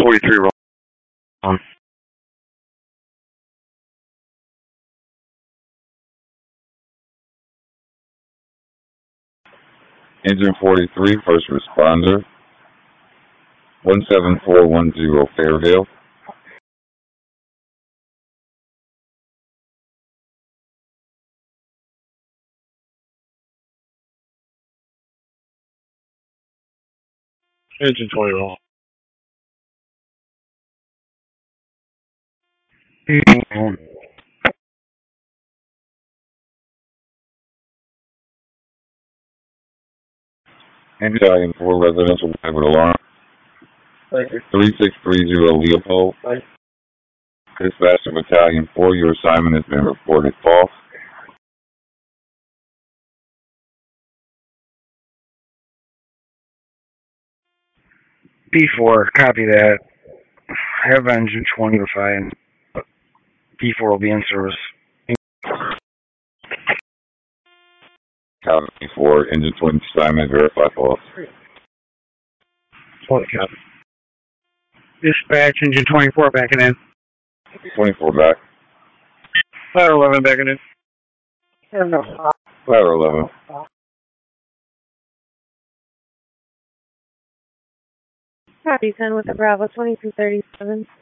43 wrong. Engine 43, first responder. 17410 Fairvale. Engine 20 wrong. Battalion 4 residential private alarm. 3630 Leopold. Dispatcher Battalion 4, your assignment has been reported false. P4, copy that. Have engine 20 notify and P4 will be in service. Copy 4, engine 20 assignment verify false. Copy. Dispatch, engine 24 backing in. 24 back. Ladder 11 backing in. Ladder 11. Copy 10 with the Bravo 2237.